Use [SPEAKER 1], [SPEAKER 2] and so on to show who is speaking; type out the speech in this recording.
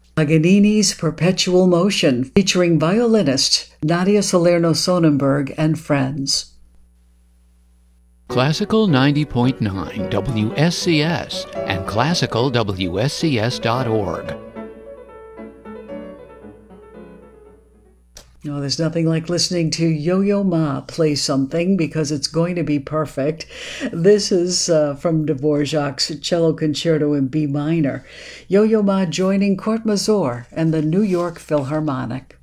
[SPEAKER 1] Paganini's Perpetual Motion, featuring violinist Nadia Salerno-Sonnenberg and friends.
[SPEAKER 2] Classical 90.9 WSCS and classicalwscs.org.
[SPEAKER 1] Oh, there's nothing like listening to Yo-Yo Ma play something because it's going to be perfect. This is from Dvorak's Cello Concerto in B minor. Yo-Yo Ma joining Court Mazur and the New York Philharmonic.